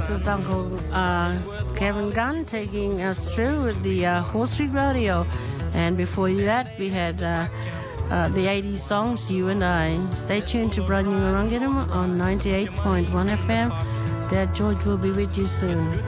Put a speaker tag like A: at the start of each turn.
A: this is Uncle Kevin Gunn taking us through with the Horse Street Rodeo. And before that, we had the 80s songs, You and I. Stay tuned to Broad New Orangitum on 98.1 FM. Dad George will be with you soon.